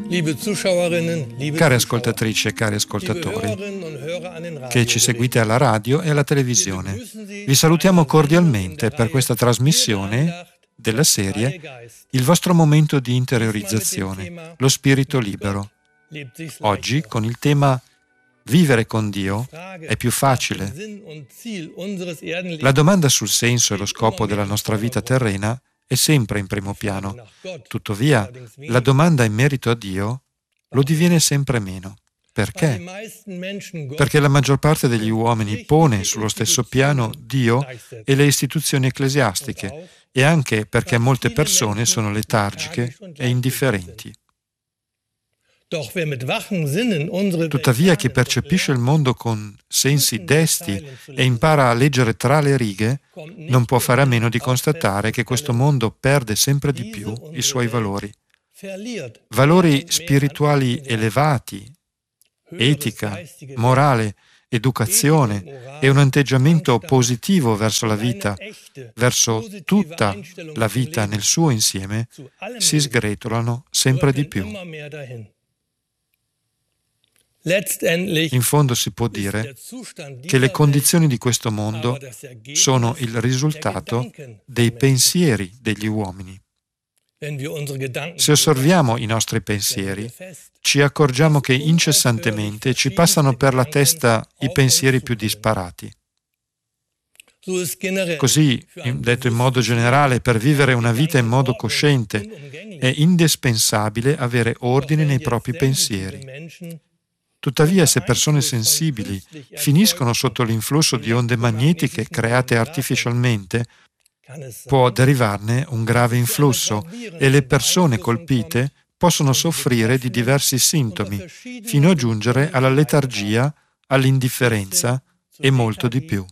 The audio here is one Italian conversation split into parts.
Care ascoltatrici e cari ascoltatori che ci seguite alla radio e alla televisione, vi salutiamo cordialmente per questa trasmissione della serie Il vostro momento di interiorizzazione, lo spirito libero. Oggi con il tema Vivere con Dio è più facile. La domanda sul senso e lo scopo della nostra vita terrena è sempre in primo piano. Tuttavia, la domanda in merito a Dio lo diviene sempre meno. Perché? Perché la maggior parte degli uomini pone sullo stesso piano Dio e le istituzioni ecclesiastiche, e anche perché molte persone sono letargiche e indifferenti. Tuttavia, chi percepisce il mondo con sensi desti e impara a leggere tra le righe, non può fare a meno di constatare che questo mondo perde sempre di più i suoi valori. Valori spirituali elevati, etica, morale, educazione e un atteggiamento positivo verso la vita, verso tutta la vita nel suo insieme, si sgretolano sempre di più. In fondo si può dire che le condizioni di questo mondo sono il risultato dei pensieri degli uomini. Se osserviamo i nostri pensieri, ci accorgiamo che incessantemente ci passano per la testa i pensieri più disparati. Così, detto in modo generale, per vivere una vita in modo cosciente è indispensabile avere ordine nei propri pensieri. Tuttavia, se persone sensibili finiscono sotto l'influsso di onde magnetiche create artificialmente, può derivarne un grave influsso e le persone colpite possono soffrire di diversi sintomi, fino a giungere alla letargia, all'indifferenza e molto di più.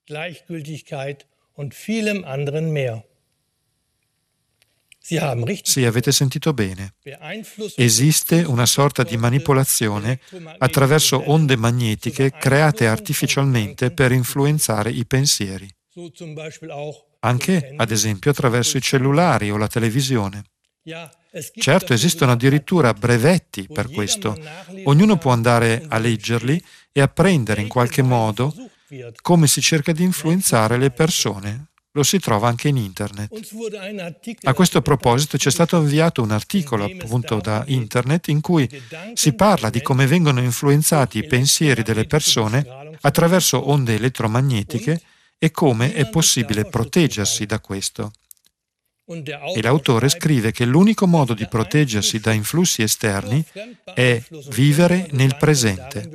Sì, avete sentito bene. Esiste una sorta di manipolazione attraverso onde magnetiche create artificialmente per influenzare i pensieri. Anche, ad esempio, attraverso i cellulari o la televisione. Certo, esistono addirittura brevetti per questo. Ognuno può andare a leggerli e apprendere in qualche modo come si cerca di influenzare le persone. Lo si trova anche in internet. A questo proposito c'è stato inviato un articolo appunto da internet in cui si parla di come vengono influenzati i pensieri delle persone attraverso onde elettromagnetiche e come è possibile proteggersi da questo. E l'autore scrive che l'unico modo di proteggersi da influssi esterni è vivere nel presente.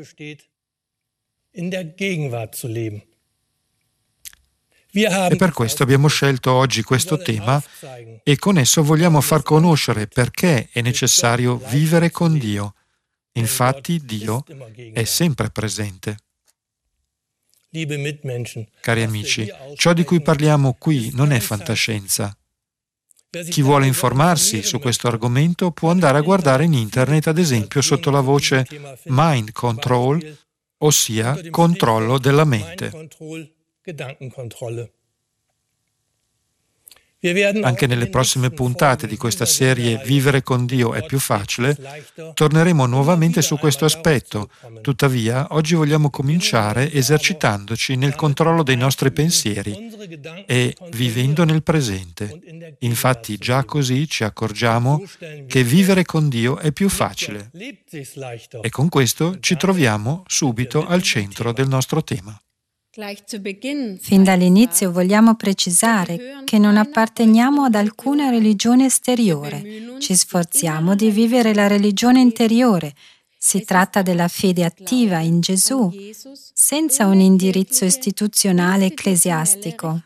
E per questo abbiamo scelto oggi questo tema e con esso vogliamo far conoscere perché è necessario vivere con Dio. Infatti Dio è sempre presente. Cari amici, ciò di cui parliamo qui non è fantascienza. Chi vuole informarsi su questo argomento può andare a guardare in internet, ad esempio, sotto la voce Mind Control, ossia controllo della mente. Anche nelle prossime puntate di questa serie Vivere con Dio è più facile, torneremo nuovamente su questo aspetto. Tuttavia, oggi vogliamo cominciare esercitandoci nel controllo dei nostri pensieri e vivendo nel presente. Infatti, già così ci accorgiamo che vivere con Dio è più facile. E con questo ci troviamo subito al centro del nostro tema. Fin dall'inizio vogliamo precisare che non apparteniamo ad alcuna religione esteriore. Ci sforziamo di vivere la religione interiore. Si tratta della fede attiva in Gesù, senza un indirizzo istituzionale ecclesiastico.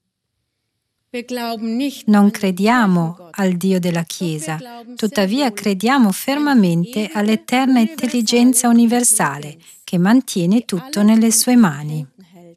Non crediamo al Dio della Chiesa, tuttavia crediamo fermamente all'eterna intelligenza universale che mantiene tutto nelle sue mani.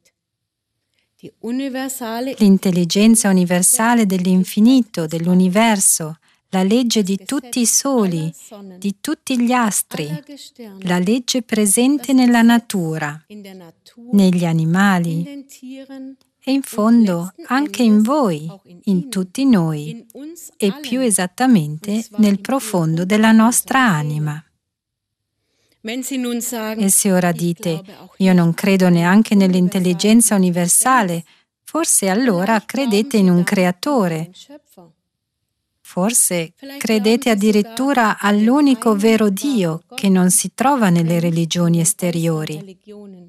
L'intelligenza universale dell'infinito, dell'universo, la legge di tutti i soli, di tutti gli astri, la legge presente nella natura, negli animali, e in fondo anche in voi, in tutti noi, e più esattamente nel profondo della nostra anima. E se ora dite, io non credo neanche nell'intelligenza universale, forse allora credete in un creatore. Forse credete addirittura all'unico vero Dio che non si trova nelle religioni esteriori.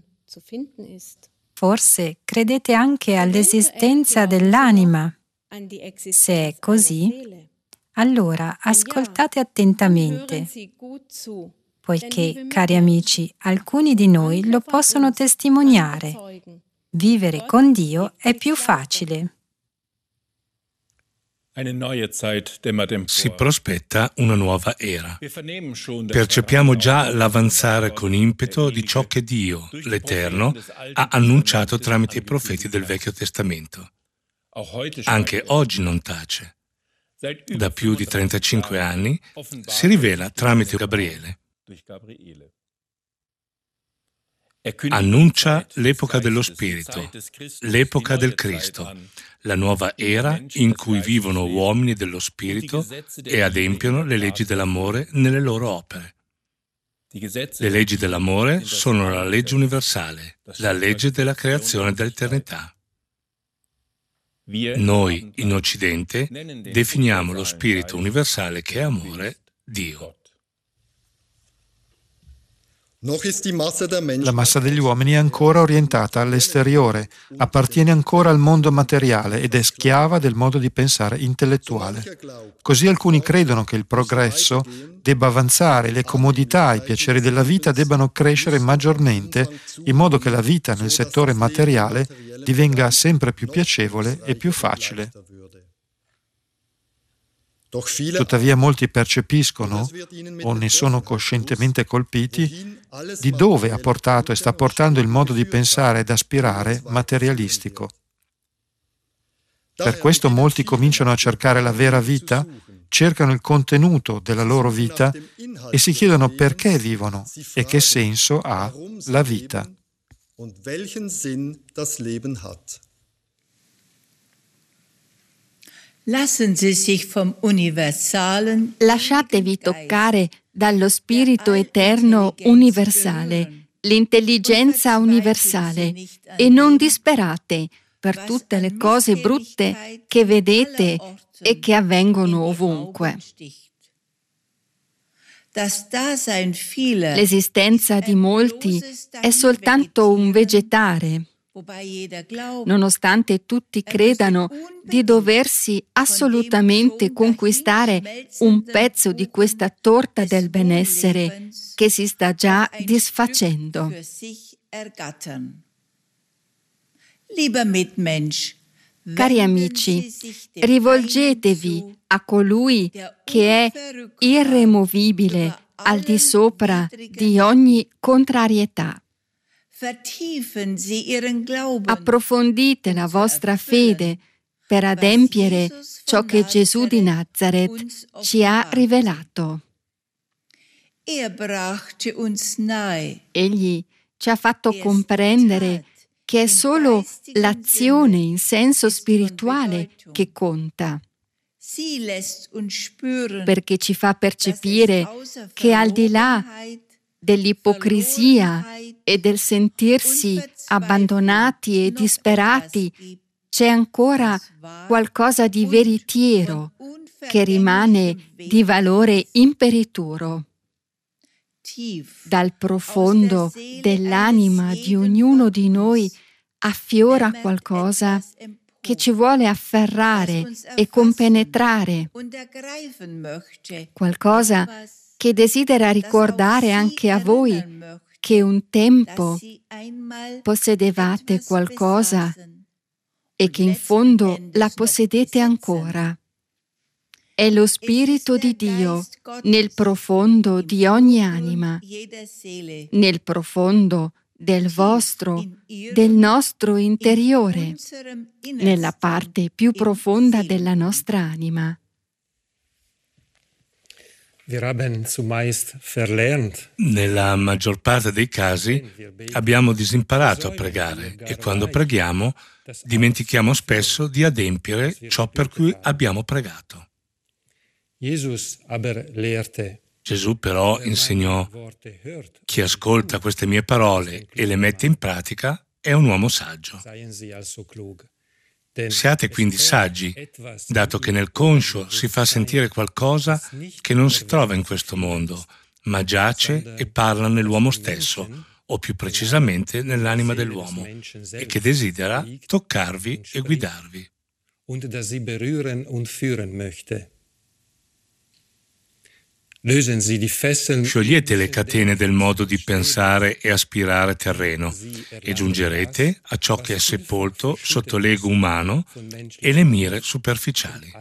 Forse credete anche all'esistenza dell'anima. Se è così, allora ascoltate attentamente, poiché, cari amici, alcuni di noi lo possono testimoniare. Vivere con Dio è più facile. Si prospetta una nuova era. Percepiamo già l'avanzare con impeto di ciò che Dio, l'Eterno, ha annunciato tramite i profeti del Vecchio Testamento. Anche oggi non tace. Da più di 35 anni si rivela tramite Gabriele. Annuncia l'epoca dello Spirito, l'epoca del Cristo, la nuova era in cui vivono uomini dello Spirito e adempiono le leggi dell'amore nelle loro opere. Le leggi dell'amore sono la legge universale, la legge della creazione dell'eternità. Noi, in Occidente, definiamo lo Spirito universale che è amore, Dio. La massa degli uomini è ancora orientata all'esteriore, appartiene ancora al mondo materiale ed è schiava del modo di pensare intellettuale. Così alcuni credono che il progresso debba avanzare, le comodità, i piaceri della vita debbano crescere maggiormente, in modo che la vita nel settore materiale divenga sempre più piacevole e più facile. Tuttavia molti percepiscono, o ne sono coscientemente colpiti, di dove ha portato e sta portando il modo di pensare ed aspirare materialistico. Per questo molti cominciano a cercare la vera vita, cercano il contenuto della loro vita e si chiedono perché vivono e che senso ha la vita. Lasciatevi toccare dallo Spirito Eterno universale, l'intelligenza universale, e non disperate per tutte le cose brutte che vedete e che avvengono ovunque. L'esistenza di molti è soltanto un vegetare, nonostante tutti credano di doversi assolutamente conquistare un pezzo di questa torta del benessere che si sta già disfacendo. Cari amici, rivolgetevi a colui che è irremovibile al di sopra di ogni contrarietà. Approfondite la vostra fede per adempiere ciò che Gesù di Nazareth ci ha rivelato. Egli ci ha fatto comprendere che è solo l'azione in senso spirituale che conta, perché ci fa percepire che al di là dell'ipocrisia e del sentirsi abbandonati e disperati, c'è ancora qualcosa di veritiero che rimane di valore imperituro. Dal profondo dell'anima di ognuno di noi affiora qualcosa che ci vuole afferrare e compenetrare, qualcosa che desidera ricordare anche a voi che un tempo possedevate qualcosa e che in fondo la possedete ancora. È lo Spirito di Dio nel profondo di ogni anima, nel profondo del vostro, del nostro interiore, nella parte più profonda della nostra anima. Nella maggior parte dei casi abbiamo disimparato a pregare e quando preghiamo dimentichiamo spesso di adempiere ciò per cui abbiamo pregato. Gesù però insegnò: chi ascolta queste mie parole e le mette in pratica è un uomo saggio. Siate quindi saggi, dato che nel conscio si fa sentire qualcosa che non si trova in questo mondo, ma giace e parla nell'uomo stesso, o più precisamente nell'anima dell'uomo, e che desidera toccarvi e guidarvi. Sciogliete le catene del modo di pensare e aspirare terreno e giungerete a ciò che è sepolto sotto l'ego umano e le mire superficiali.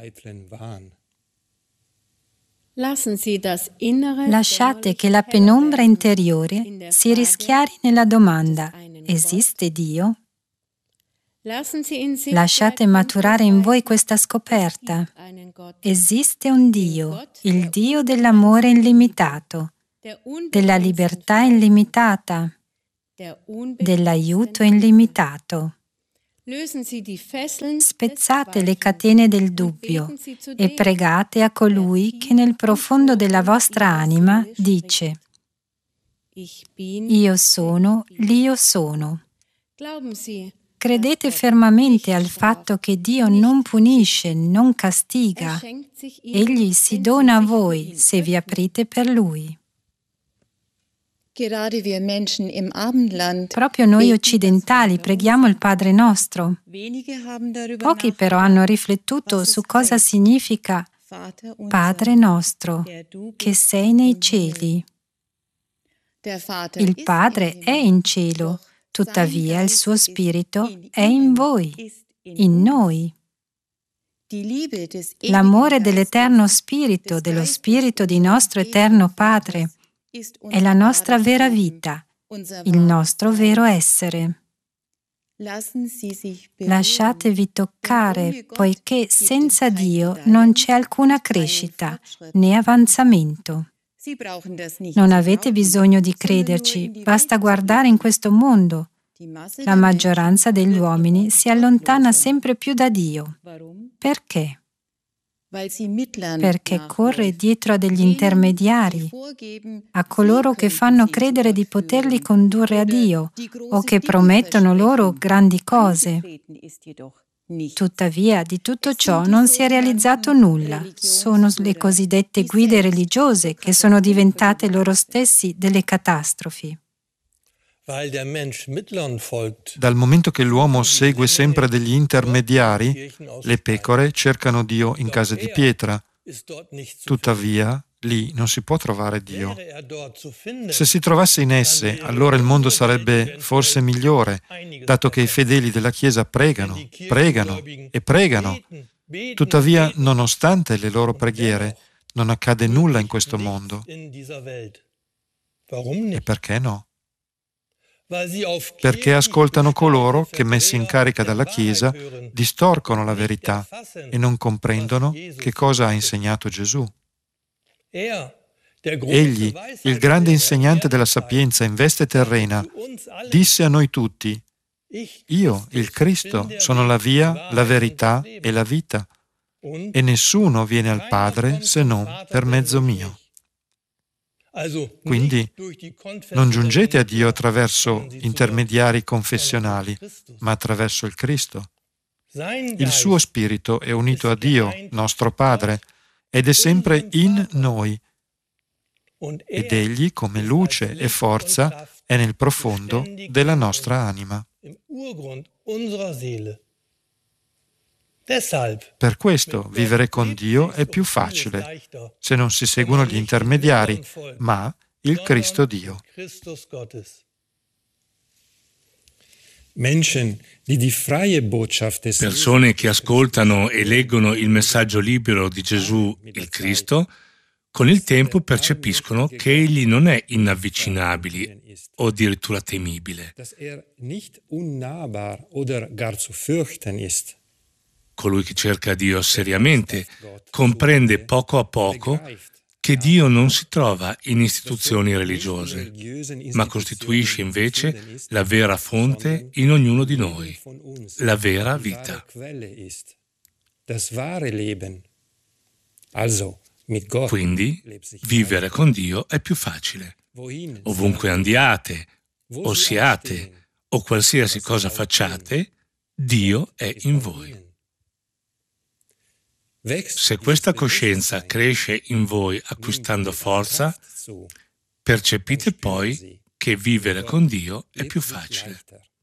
Lasciate che la penombra interiore si rischiari nella domanda: esiste Dio? Lasciate maturare in voi questa scoperta. Esiste un Dio, il Dio dell'amore illimitato, della libertà illimitata, dell'aiuto illimitato. Spezzate le catene del dubbio e pregate a colui che nel profondo della vostra anima dice: Io sono l'Io sono. Credete fermamente al fatto che Dio non punisce, non castiga. Egli si dona a voi se vi aprite per Lui. Proprio noi occidentali preghiamo il Padre nostro. Pochi però hanno riflettuto su cosa significa Padre nostro, che sei nei cieli. Il Padre è in cielo. Tuttavia il suo spirito è in voi, in noi. L'amore dell'eterno spirito, dello spirito di nostro eterno Padre, è la nostra vera vita, il nostro vero essere. Lasciatevi toccare, poiché senza Dio non c'è alcuna crescita né avanzamento. Non avete bisogno di crederci, basta guardare in questo mondo. La maggioranza degli uomini si allontana sempre più da Dio. Perché? Perché corre dietro a degli intermediari, a coloro che fanno credere di poterli condurre a Dio o che promettono loro grandi cose. Tuttavia, di tutto ciò non si è realizzato nulla. Sono le cosiddette guide religiose che sono diventate loro stessi delle catastrofi. Dal momento che l'uomo segue sempre degli intermediari, le pecore cercano Dio in case di pietra. Tuttavia, lì non si può trovare Dio. Se si trovasse in esse, allora il mondo sarebbe forse migliore, dato che i fedeli della Chiesa pregano, pregano e pregano. Tuttavia, nonostante le loro preghiere, non accade nulla in questo mondo. E perché no? Perché ascoltano coloro che, messi in carica dalla Chiesa, distorcono la verità e non comprendono che cosa ha insegnato Gesù. Egli, il grande insegnante della sapienza in veste terrena, disse a noi tutti: Io, il Cristo, sono la via, la verità e la vita, e nessuno viene al Padre se non per mezzo mio. Quindi non giungete a Dio attraverso intermediari confessionali, ma attraverso il Cristo. Il suo spirito è unito a Dio, nostro Padre, ed è sempre in noi. Ed egli, come luce e forza, è nel profondo della nostra anima. Per questo vivere con Dio è più facile, se non si seguono gli intermediari, ma il Cristo Dio. Persone che ascoltano e leggono il messaggio libero di Gesù, il Cristo, con il tempo percepiscono che egli non è inavvicinabile o addirittura temibile. Colui che cerca Dio seriamente comprende poco a poco che Dio non si trova in istituzioni religiose, ma costituisce invece la vera fonte in ognuno di noi, la vera vita. Quindi, vivere con Dio è più facile. Ovunque andiate, o siate, o qualsiasi cosa facciate, Dio è in voi. Se questa coscienza cresce in voi acquistando forza, percepite poi che vivere con Dio è più facile.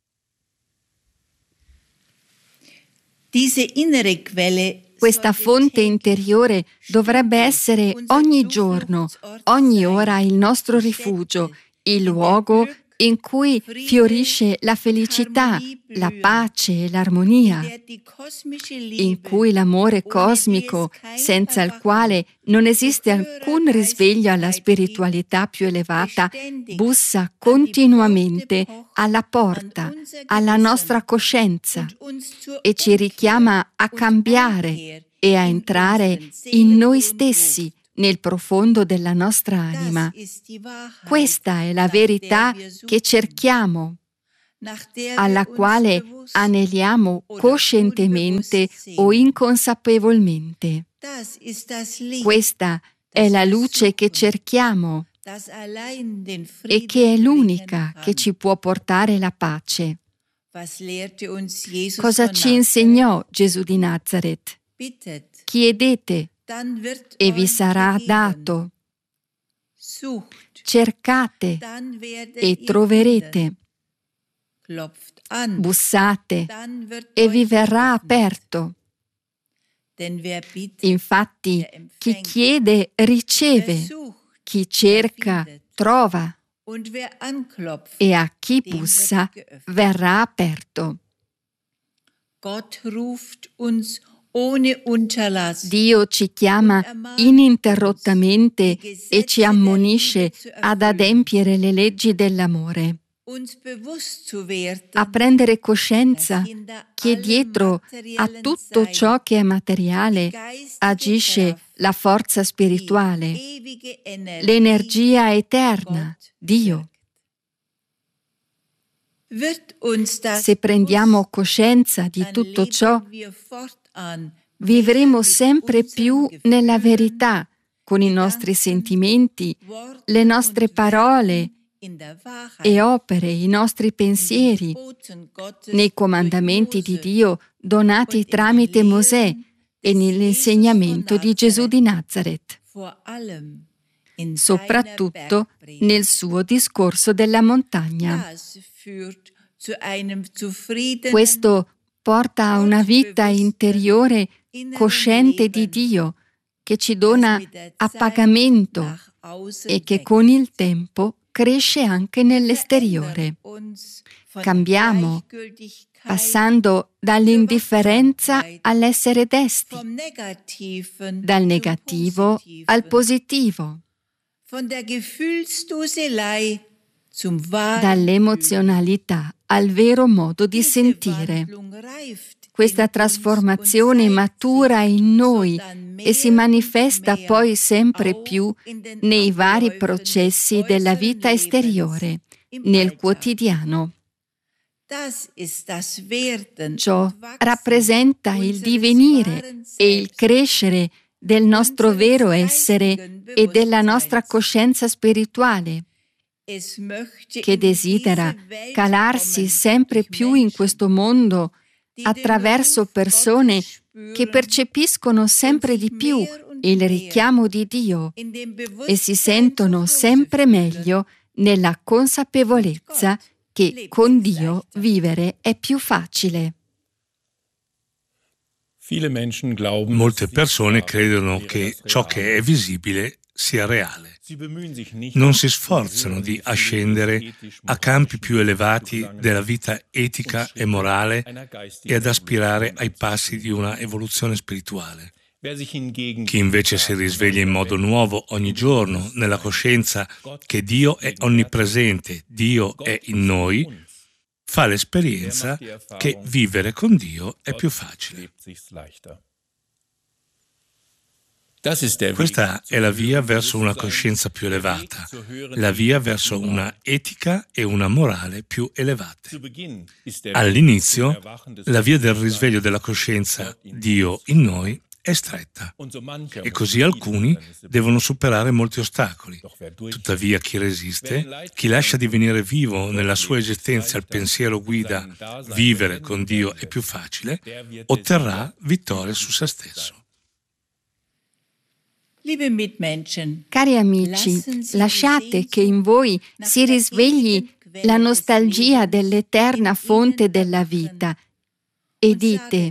Questa fonte interiore dovrebbe essere ogni giorno, ogni ora il nostro rifugio, il luogo in cui fiorisce la felicità, la pace e l'armonia, in cui l'amore cosmico, senza il quale non esiste alcun risveglio alla spiritualità più elevata, bussa continuamente alla porta, alla nostra coscienza e ci richiama a cambiare e a entrare in noi stessi, nel profondo della nostra anima. Questa è la verità che cerchiamo, alla quale aneliamo coscientemente o inconsapevolmente. Questa è la luce che cerchiamo e che è l'unica che ci può portare la pace. Cosa ci insegnò Gesù di Nazareth? Chiedete e vi sarà dato. Cercate e troverete. Bussate e vi verrà aperto. Infatti, chi chiede riceve, chi cerca trova e a chi bussa verrà aperto. Dio ci chiama ininterrottamente e ci ammonisce ad adempiere le leggi dell'amore, a prendere coscienza che dietro a tutto ciò che è materiale agisce la forza spirituale, l'energia eterna, Dio. Se prendiamo coscienza di tutto ciò, vivremo sempre più nella verità, con i nostri sentimenti, le nostre parole e opere, i nostri pensieri, nei comandamenti di Dio donati tramite Mosè e nell'insegnamento di Gesù di Nazareth, soprattutto nel suo discorso della montagna. Questo porta a una vita interiore cosciente di Dio, che ci dona appagamento e che con il tempo cresce anche nell'esteriore. Cambiamo, passando dall'indifferenza all'essere desti, dal negativo al positivo, dall'emozionalità al vero modo di sentire. Questa trasformazione matura in noi e si manifesta poi sempre più nei vari processi della vita esteriore, nel quotidiano. Ciò rappresenta il divenire e il crescere del nostro vero essere e della nostra coscienza spirituale, che desidera calarsi sempre più in questo mondo attraverso persone che percepiscono sempre di più il richiamo di Dio e si sentono sempre meglio nella consapevolezza che con Dio vivere è più facile. Molte persone credono che ciò che è visibile sia reale. Non si sforzano di ascendere a campi più elevati della vita etica e morale e ad aspirare ai passi di una evoluzione spirituale. Chi invece si risveglia in modo nuovo ogni giorno nella coscienza che Dio è onnipresente, Dio è in noi, fa l'esperienza che vivere con Dio è più facile. Questa è la via verso una coscienza più elevata, la via verso una etica e una morale più elevate. All'inizio, la via del risveglio della coscienza Dio in noi è stretta e così alcuni devono superare molti ostacoli. Tuttavia chi resiste, chi lascia divenire vivo nella sua esistenza il pensiero guida vivere con Dio è più facile, otterrà vittoria su se stesso. Cari amici, lasciate che in voi si risvegli la nostalgia dell'eterna fonte della vita e dite: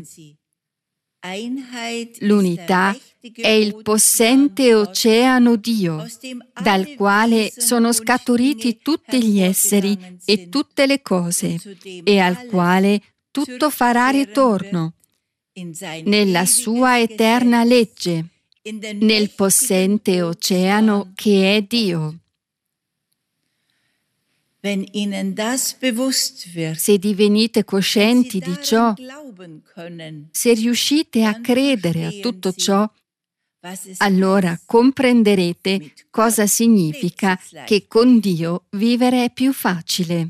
l'unità è il possente oceano Dio, dal quale sono scaturiti tutti gli esseri e tutte le cose, e al quale tutto farà ritorno, nella sua eterna legge, nel possente oceano che è Dio. Se divenite coscienti di ciò, se riuscite a credere a tutto ciò, allora comprenderete cosa significa che con Dio vivere è più facile.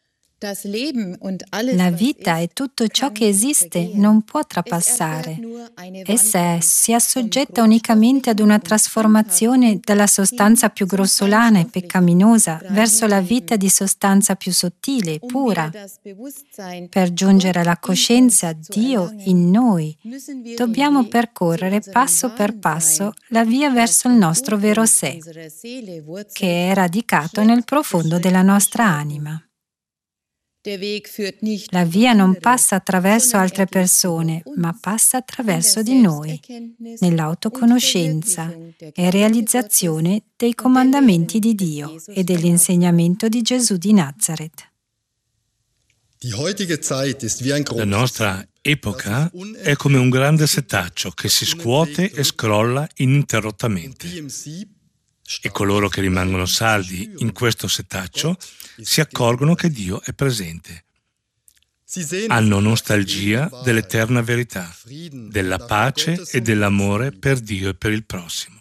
La vita e tutto ciò che esiste non può trapassare. Essa si assoggetta unicamente ad una trasformazione dalla sostanza più grossolana e peccaminosa verso la vita di sostanza più sottile e pura. Per giungere alla coscienza Dio in noi, dobbiamo percorrere passo per passo la via verso il nostro vero sé, che è radicato nel profondo della nostra anima. La via non passa attraverso altre persone, ma passa attraverso di noi, nell'autoconoscenza e realizzazione dei comandamenti di Dio e dell'insegnamento di Gesù di Nazareth. La nostra epoca è come un grande setaccio che si scuote e scrolla ininterrottamente. E coloro che rimangono saldi in questo setaccio si accorgono che Dio è presente. Hanno nostalgia dell'eterna verità, della pace e dell'amore per Dio e per il prossimo.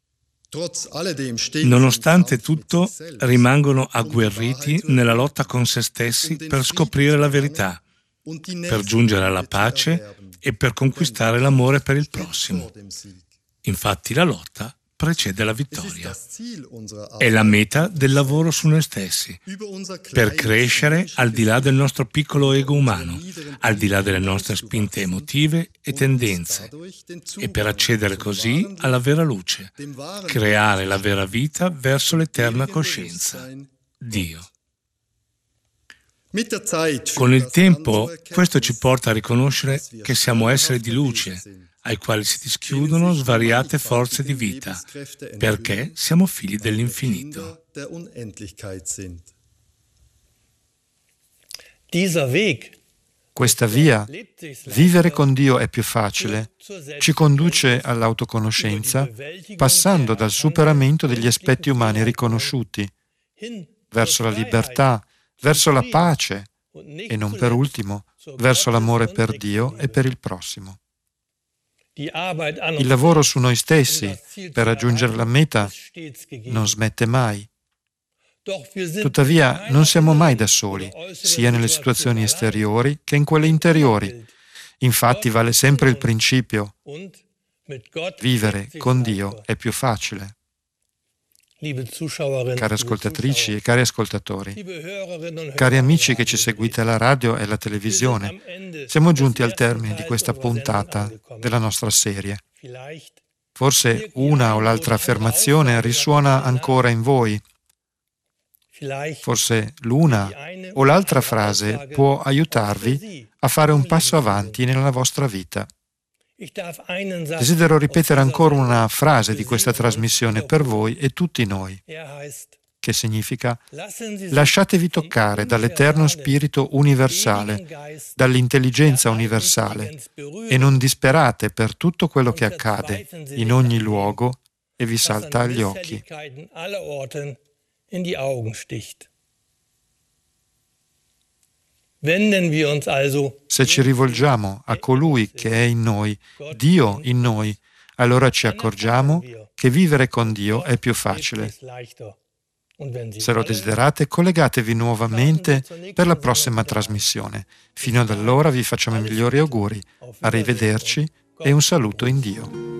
Nonostante tutto, rimangono agguerriti nella lotta con se stessi per scoprire la verità, per giungere alla pace e per conquistare l'amore per il prossimo. Infatti la lotta precede la vittoria. È la meta del lavoro su noi stessi, per crescere al di là del nostro piccolo ego umano, al di là delle nostre spinte emotive e tendenze, e per accedere così alla vera luce, creare la vera vita verso l'eterna coscienza, Dio. Con il tempo, questo ci porta a riconoscere che siamo esseri di luce, ai quali si dischiudono svariate forze di vita, perché siamo figli dell'infinito. Questa via, vivere con Dio è più facile, ci conduce all'autoconoscenza, passando dal superamento degli aspetti umani riconosciuti, verso la libertà, verso la pace e non per ultimo, verso l'amore per Dio e per il prossimo. Il lavoro su noi stessi per raggiungere la meta non smette mai. Tuttavia non siamo mai da soli, sia nelle situazioni esteriori che in quelle interiori. Infatti vale sempre il principio: vivere con Dio è più facile. Care ascoltatrici e cari ascoltatori, cari amici che ci seguite alla radio e alla televisione, siamo giunti al termine di questa puntata della nostra serie. Forse una o l'altra affermazione risuona ancora in voi. Forse l'una o l'altra frase può aiutarvi a fare un passo avanti nella vostra vita. Desidero ripetere ancora una frase di questa trasmissione per voi e tutti noi, che significa: lasciatevi toccare dall'eterno spirito universale, dall'intelligenza universale, e non disperate per tutto quello che accade in ogni luogo e vi salta agli occhi. Se ci rivolgiamo a colui che è in noi, Dio in noi, allora ci accorgiamo che vivere con Dio è più facile. Se lo desiderate, collegatevi nuovamente per la prossima trasmissione. Fino ad allora vi facciamo i migliori auguri. Arrivederci e un saluto in Dio.